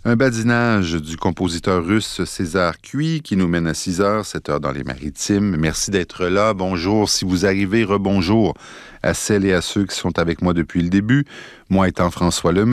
Un badinage du compositeur russe César Cui qui nous mène à 6h, 7h dans les Maritimes. Merci d'être là. Bonjour. Si vous arrivez, rebonjour à celles et à ceux qui sont avec moi depuis le début. Moi étant François Lemay.